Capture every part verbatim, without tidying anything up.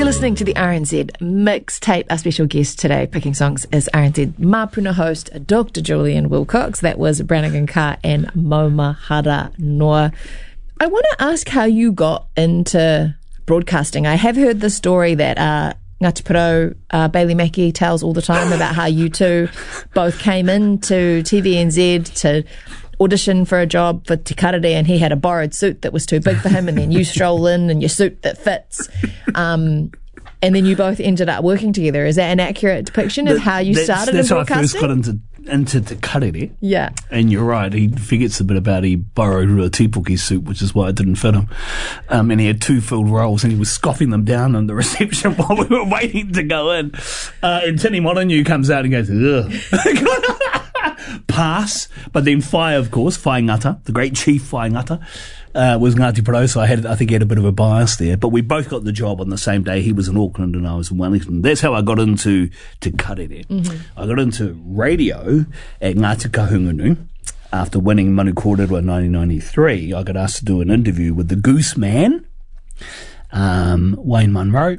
You're listening to the R N Z Mixtape. Our special guest today picking songs is R N Z Mapuna host Doctor Julian Wilcox. That was Brannigan Carr and Maumahara Noa. I want to ask how you got into broadcasting. I have heard the story that uh, Ngāti Porou, uh, Bailey Mackey tells all the time about how you two both came into T V N Z to audition for a job for Te Karere, and he had a borrowed suit that was too big for him, and then you stroll in in your suit that fits. Um, and then you both ended up working together. Is that an accurate depiction of how you that's, started that's in broadcasting? That's how I first got into, into Te Karere. Yeah. And you're right, he forgets a bit about he borrowed a Tipuki suit, which is why it didn't fit him. Um, and he had two filled roles, and he was scoffing them down in the reception while we were waiting to go in. Uh, and Tini Molyneux comes out and goes, ugh. Pass. But then Whai, of course, Whai Ngata, the great chief Whai Ngata, uh, was Ngāti Porou, so I had, I think he had a bit of a bias there. But we both got the job on the same day. He was in Auckland and I was in Wellington. That's how I got into Te Karere. Mm-hmm. I got into radio at Ngāti Kahungunu. After winning Manu Kōrero in nineteen ninety-three, I got asked to do an interview with the Goose Man, um, Wayne Munro.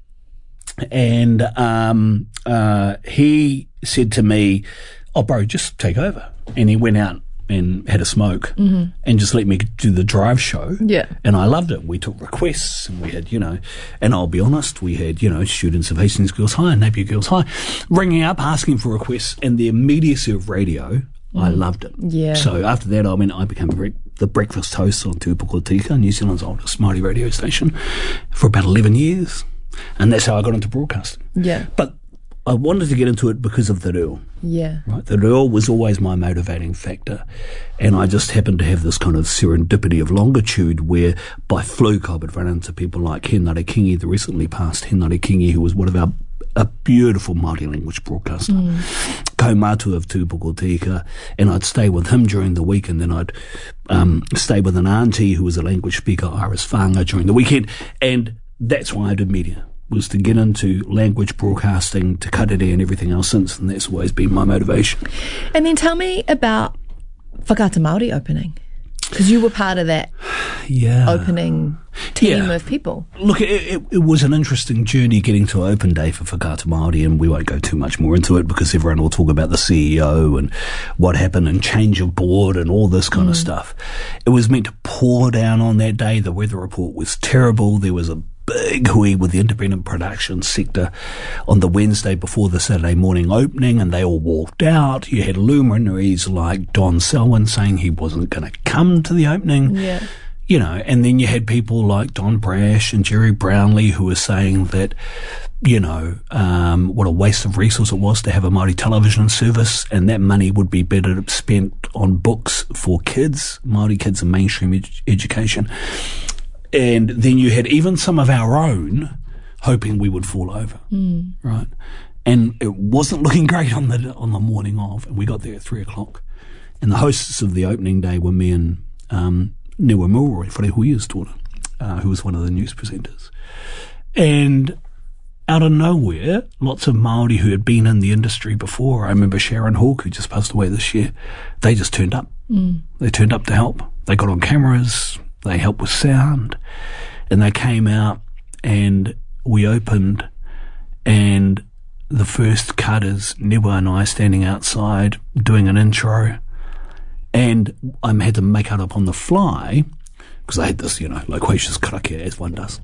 And um, uh, he said to me, oh, bro, just take over. And he went out and had a smoke mm-hmm. and just let me do the drive show. Yeah. And I loved it. We took requests and we had, you know, and I'll be honest, we had, you know, students of Hastings Girls High and Napier Girls High ringing up, asking for requests, and the immediacy of radio, mm. I loved it. Yeah. So after that, I mean, I became bre- the breakfast host on Tupoko Tika, New Zealand's oldest Māori radio station, for about eleven years. And that's how I got into broadcasting. Yeah. But I wanted to get into it because of the reo. Yeah. Right. The reo was always my motivating factor. And I just happened to have this kind of serendipity of longitude where by fluke I would run into people like Henare Kingi, the recently passed Henare Kingi, who was one of our a beautiful Māori language broadcaster, mm. Kaumatu of Tupoko Tika, and I'd stay with him during the week, and then I'd um, stay with an auntie who was a language speaker, Iris Whanga, during the weekend. And that's why I did media, was to get into language broadcasting, Te Karere and everything else since, and that's always been my motivation. And then tell me about Whakaata Māori opening, because you were part of that yeah. opening team yeah. of people. Look, it, it, it was an interesting journey getting to open day for Whakaata Māori, and we won't go too much more into it because everyone will talk about the C E O and what happened and change of board and all this kind mm. of stuff. It was meant to pour down on that day. The weather report was terrible. There was a big hui with the independent production sector on the Wednesday before the Saturday morning opening, and they all walked out. You had luminaries like Don Selwyn saying he wasn't going to come to the opening. Yeah. You know, and then you had people like Don Brash and Jerry Brownlee who were saying that, you know, um, what a waste of resource it was to have a Māori television service, and that money would be better spent on books for kids, Māori kids and mainstream ed- education. And then you had even some of our own hoping we would fall over, mm. right? And it wasn't looking great on the on the morning of, and we got there at three o'clock. And the hosts of the opening day were me and um, Niwa Milroy, Whare Huia's daughter, uh, who was one of the news presenters. And out of nowhere, lots of Māori who had been in the industry before, I remember Sharon Hawke, who just passed away this year, they just turned up. Mm. They turned up to help. They got on cameras. They helped with sound, and they came out, and we opened, and the first cut is Niwa and I standing outside doing an intro, and I had to make it up on the fly because I had this, you know, loquacious karakia as one does.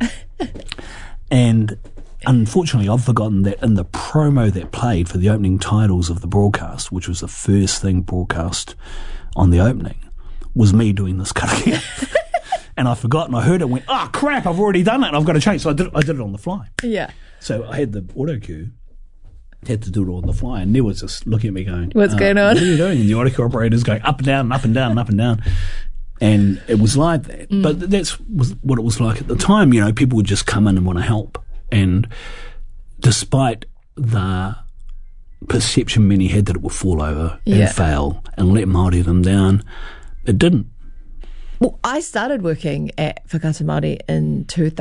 And unfortunately, I've forgotten that in the promo that played for the opening titles of the broadcast, which was the first thing broadcast on the opening, was me doing this karakia. And I forgot, and I heard it and went, oh, crap, I've already done it, and I've got to change. So I did, I did it on the fly. Yeah. So I had the auto cue, had to do it on the fly, and Neil was just looking at me going, what's uh, going on? What are you doing? And the auto cue operator's going up and down, and up and down, and up and down. And it was like that. Mm. But that's was what it was like at the time. You know, people would just come in and want to help. And despite the perception many had that it would fall over and yeah. fail and let Māori them down, it didn't. Well, I started working at Whakaata Māori in two thousand.